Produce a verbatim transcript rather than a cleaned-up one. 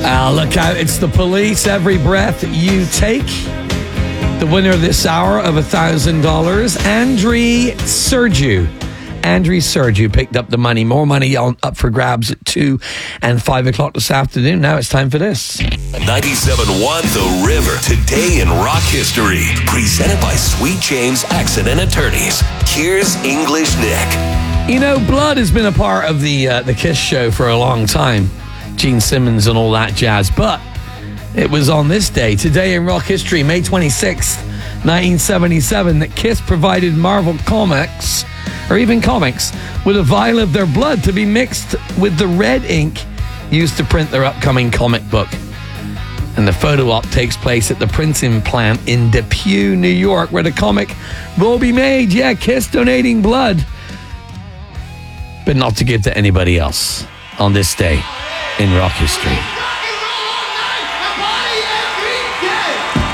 Uh, look out, it's the Police, Every Breath You Take. The winner this hour of one thousand dollars, Andriy Sergiu. Andriy Sergiu picked up the money. More money on, up for grabs at two and five o'clock this afternoon. Now it's time for this. ninety-seven point one The River. Today in rock history. Presented by Sweet James Accident Attorneys. Here's English Nick. You know, blood has been a part of the uh, the Kiss show for a long time. Gene Simmons and all that jazz. But it was on this day, today in rock history, May twenty-sixth, nineteen seventy-seven, that Kiss provided Marvel Comics, or even comics, with a vial of their blood to be mixed with the red ink used to print their upcoming comic book. And the photo op takes place at the printing plant in Depew, New York, where the comic will be made. Yeah, Kiss donating blood, but not to give to anybody else on this day in rock history.